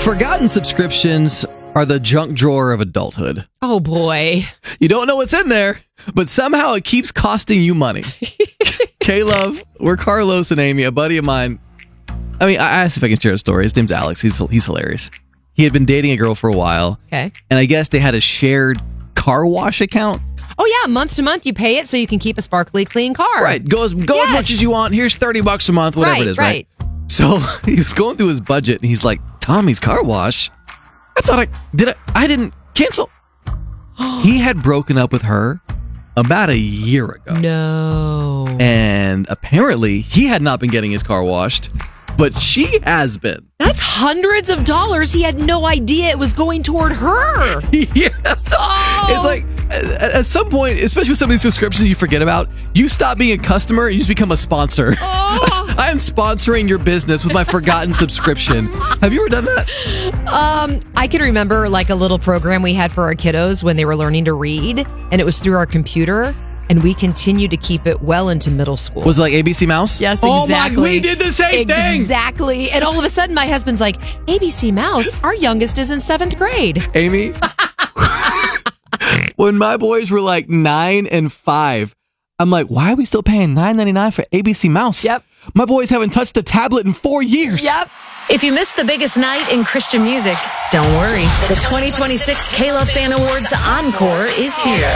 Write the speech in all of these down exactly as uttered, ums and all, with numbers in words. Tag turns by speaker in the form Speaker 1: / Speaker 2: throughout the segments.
Speaker 1: Forgotten subscriptions are the junk drawer of adulthood.
Speaker 2: Oh, boy.
Speaker 1: You don't know what's in there, but somehow it keeps costing you money. K-Love, we're Carlos and Amy, a buddy of mine. I mean, I asked if I can share a story. His name's Alex. He's he's hilarious. He had been dating a girl for a while.
Speaker 2: Okay.
Speaker 1: And I guess they had a shared car wash account.
Speaker 2: Oh, yeah. Month to month, you pay it so you can keep a sparkly, clean car.
Speaker 1: Right. Go as, go
Speaker 2: Yes.
Speaker 1: as much as you want. Here's thirty bucks a month, whatever
Speaker 2: Right,
Speaker 1: it is, right?
Speaker 2: right.
Speaker 1: So he was going through his budget and he's like, Tommy's car wash? I thought I did. I, I didn't cancel. He had broken up with her about a year ago.
Speaker 2: No.
Speaker 1: And apparently he had not been getting his car washed, but she has been.
Speaker 2: That's hundreds of dollars. He had no idea it was going toward her.
Speaker 1: Yeah.
Speaker 2: Oh.
Speaker 1: It's like at, at some point, especially with some of these subscriptions you forget about, you stop being a customer and you just become a sponsor.
Speaker 2: Oh.
Speaker 1: I am sponsoring your business with my forgotten subscription. Have you ever done that?
Speaker 2: Um, I can remember like a little program we had for our kiddos when they were learning to read, and it was through our computer, and we continued to keep it well into middle school.
Speaker 1: Was it like A B C Mouse?
Speaker 2: Yes,
Speaker 1: Oh
Speaker 2: exactly.
Speaker 1: my, we did the same thing.
Speaker 2: Exactly. And all of a sudden, my husband's like, A B C Mouse, our youngest is in seventh grade.
Speaker 1: Amy, when my boys were like nine and five, I'm like, why are we still paying nine ninety-nine for A B C Mouse?
Speaker 2: Yep.
Speaker 1: My boys haven't touched a tablet in four years.
Speaker 2: Yep.
Speaker 3: If you missed the biggest night in Christian music, don't worry. The twenty twenty-six K-Love Fan Awards Encore is here.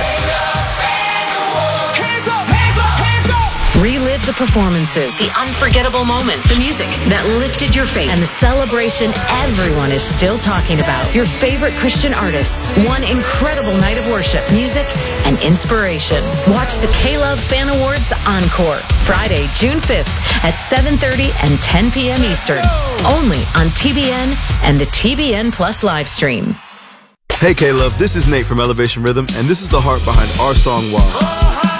Speaker 3: Relive the performances, the unforgettable moment, the music that lifted your faith, and the celebration everyone is still talking about. Your favorite Christian artists, one incredible night of worship, music, and inspiration. Watch the K-Love Fan Awards Encore, Friday, June fifth at seven thirty and ten p.m. Eastern, only on T B N and the T B N Plus live stream.
Speaker 4: Hey K-Love, this is Nate from Elevation Rhythm, and this is the heart behind our song Wow.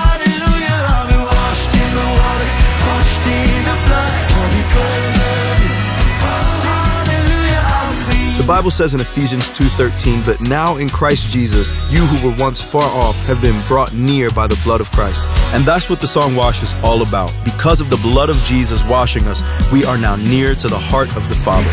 Speaker 4: The Bible says in Ephesians two thirteen, but now in Christ Jesus, you who were once far off have been brought near by the blood of Christ. And that's what the song Wash is all about. Because of the blood of Jesus washing us, we are now near to the heart of the Father.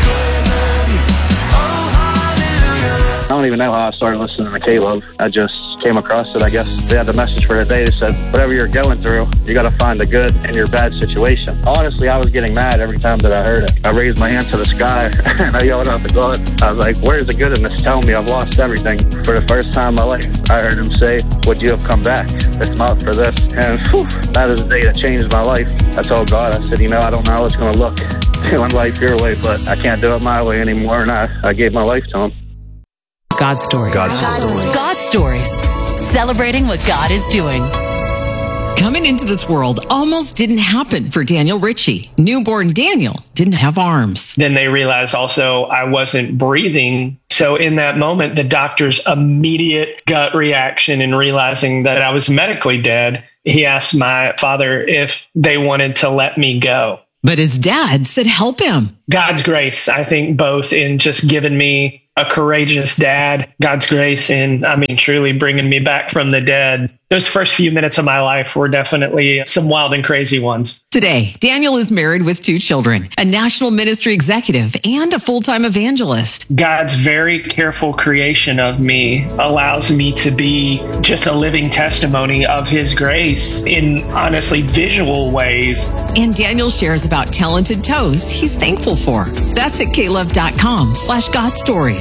Speaker 5: I don't even know how I started listening to K-Love. I just came across it, I guess. They had the message for the day. They said, whatever you're going through, you got to find the good in your bad situation. Honestly, I was getting mad every time that I heard it. I raised my hand to the sky and I yelled out to God. I was like, where's the good in this? Tell me I've lost everything. For the first time in my life, I heard him say, would you have come back? It's not for this. And whew, that is the day that changed my life. I told God, I said, you know, I don't know how it's going to look doing life your way, but I can't do it my way anymore. And I, I gave my life to him.
Speaker 3: God Stories.
Speaker 4: God's stories.
Speaker 3: God Stories. Celebrating what God is doing.
Speaker 6: Coming into this world almost didn't happen for Daniel Ritchie. Newborn Daniel didn't have arms.
Speaker 7: Then they realized also I wasn't breathing. So in that moment, the doctor's immediate gut reaction in realizing that I was medically dead, he asked my father if they wanted to let me go.
Speaker 6: But his dad said help him.
Speaker 7: God's grace, I think, both in just giving me a courageous dad, God's grace in, I mean, truly bringing me back from the dead. Those first few minutes of my life were definitely some wild and crazy ones.
Speaker 6: Today, Daniel is married with two children, a national ministry executive, and a full-time evangelist.
Speaker 7: God's very careful creation of me allows me to be just a living testimony of his grace in honestly visual ways.
Speaker 6: And Daniel shares about talented toes he's thankful for. That's at klove.com slash God Stories.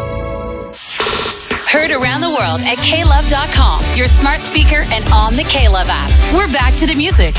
Speaker 3: Heard around the world at K Love dot com, your smart speaker and on the K-Love app. We're back to the music.